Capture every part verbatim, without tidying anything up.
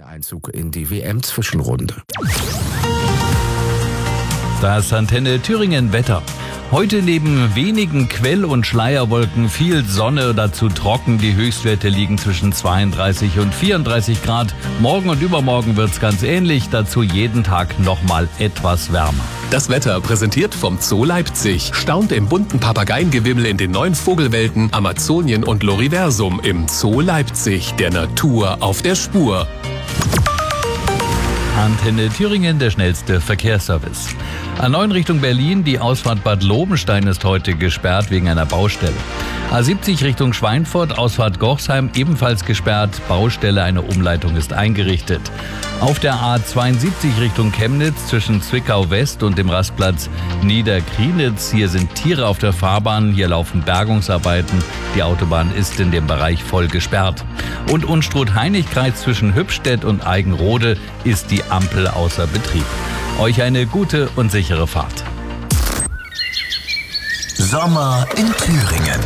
Einzug in die W M-Zwischenrunde. Das Antenne Thüringen Wetter. Heute neben wenigen Quell- und Schleierwolken viel Sonne, dazu trocken. Die Höchstwerte liegen zwischen zweiunddreißig und vierunddreißig Grad. Morgen und übermorgen wird's ganz ähnlich, dazu jeden Tag nochmal etwas wärmer. Das Wetter präsentiert vom Zoo Leipzig. Staunt im bunten Papageiengewimmel in den neuen Vogelwelten Amazonien und Loriversum im Zoo Leipzig. Der Natur auf der Spur. Antenne Thüringen, der schnellste Verkehrsservice. A neun Richtung Berlin, die Ausfahrt Bad Lobenstein ist heute gesperrt wegen einer Baustelle. A siebzig Richtung Schweinfurt, Ausfahrt Gochsheim ebenfalls gesperrt, Baustelle, eine Umleitung ist eingerichtet. Auf der A zweiundsiebzig Richtung Chemnitz zwischen Zwickau West und dem Rastplatz Niederkrienitz. Hier sind Tiere auf der Fahrbahn, hier laufen Bergungsarbeiten. Die Autobahn ist in dem Bereich voll gesperrt. Und Unstrut-Heinigkreuz zwischen Hübstedt und Eigenrode ist die Ampel außer Betrieb. Euch eine gute und sichere Fahrt. Sommer in Thüringen.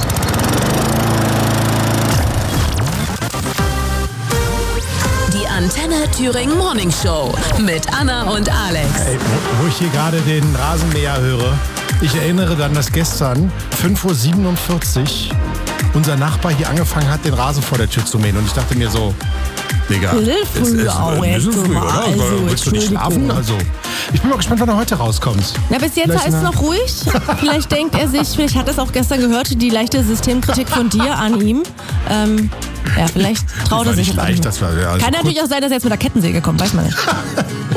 Die Antenne Thüringen Morning Show mit Anna und Alex. Ey, wo, wo ich hier gerade den Rasenmäher höre, ich erinnere dann, dass gestern fünf Uhr siebenundvierzig unser Nachbar hier angefangen hat, den Rasen vor der Tür zu mähen. Und ich dachte mir so, Digga, es ist ein bisschen früh, oder? Also, willst du nicht schlafen? Also, ich bin mal gespannt, wann er heute rauskommt. Na, bis jetzt Vielleicht ist es eine- noch ruhig. Vielleicht denkt er sich, vielleicht hat er es auch gestern gehört, die leichte Systemkritik von dir an ihm. Ähm, ja, vielleicht traut Das war er sich nicht jetzt leicht, nicht das war ja, also mehr. Kann kurz- natürlich auch sein, dass er jetzt mit der Kettensäge kommt, weiß man nicht.